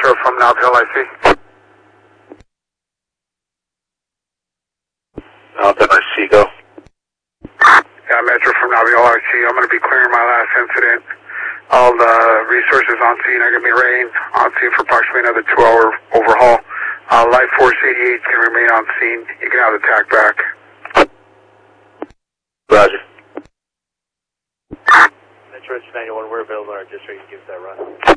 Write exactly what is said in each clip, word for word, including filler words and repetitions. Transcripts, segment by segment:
Metro from Nobville I C. Nobville I C, go. Yeah, Metro from Nobville I C. I'm going to be clearing my last incident. All the resources on scene are going to be rain on scene for approximately another two hour overhaul. Uh, Life Force eighty-eight can remain on scene. You can have the tack back. Roger. Metro H ninety-one, we're available in our district. You can give us that run.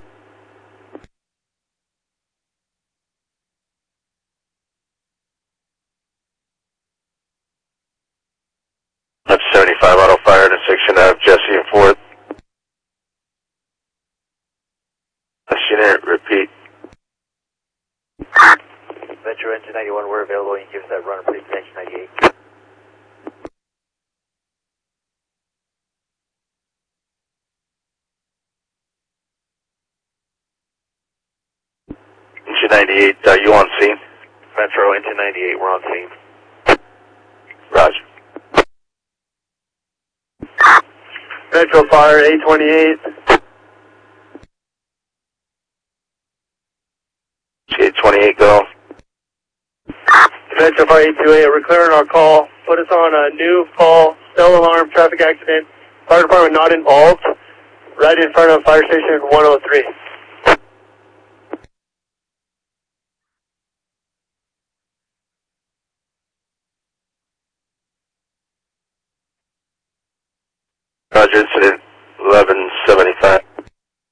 Left seventy-five, auto fire intersection of Jesse and Fourth. Unit, repeat. Metro Engine ninety-one, we're available. You can give us that run, please. Engine ninety-eight. Engine ninety-eight, are you on scene? Metro Engine ninety-eight, we're on scene. Roger. Metro Fire eight twenty-eight. eight twenty-eight, go. Metro Fire eight twenty-eight, we're clearing our call. Put us on a new fall, cell alarm, traffic accident. Fire department not involved. Right in front of fire station one oh three. Roger, incident eleven seventy-five.